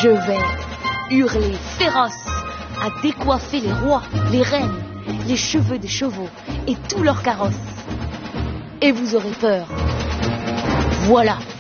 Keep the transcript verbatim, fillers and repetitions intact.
je vais hurler féroce à décoiffer les rois, les reines, les cheveux des chevaux et tous leurs carrosses. Et vous aurez peur. Voilà.